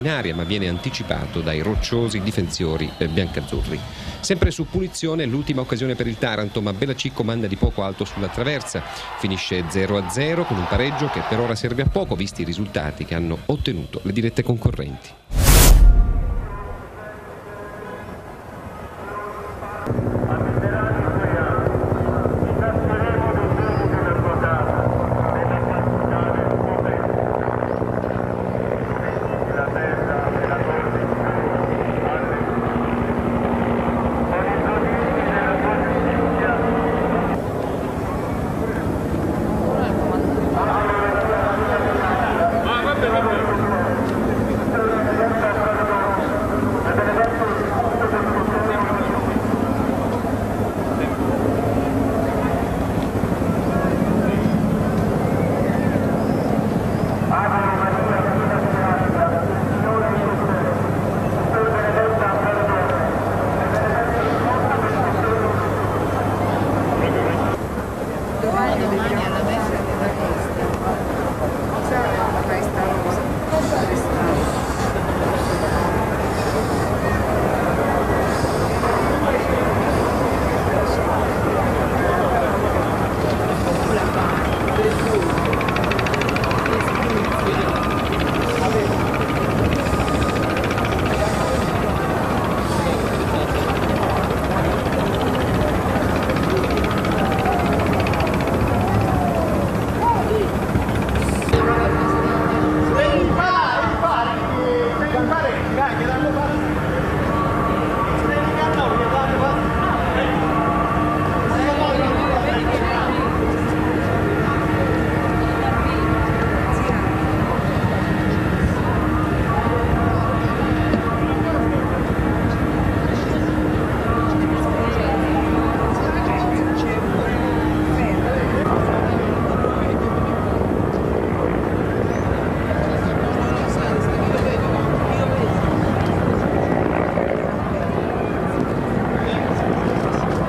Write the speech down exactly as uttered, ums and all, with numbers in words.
in aria, ma viene anticipato dai rocciosi difensori biancazzurri. Sempre su punizione l'ultima occasione per il Taranto, ma Bellacicco manda di poco alto sulla traversa. Finisce zero a zero con un pareggio che per ora serve a poco visti i risultati che hanno ottenuto le dirette concorrenti.